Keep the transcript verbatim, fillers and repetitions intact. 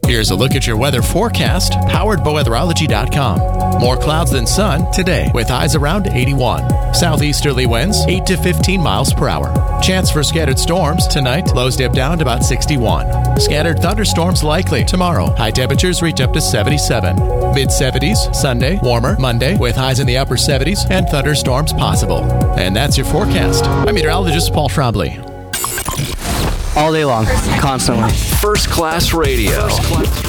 Here's a look at your weather forecast, powered by weatherology dot com. More clouds than sun today, with highs around eighty-one. Southeasterly winds eight to fifteen miles per hour. Chance for scattered storms tonight, lows dip down to about sixty-one. Scattered thunderstorms likely tomorrow. High temperatures reach up to seventy-seven. mid seventies Sunday, warmer Monday, with highs in the upper seventies and thunderstorms possible. And that's your forecast. I'm meteorologist Paul Trombley. All day long, constantly. First Class Radio.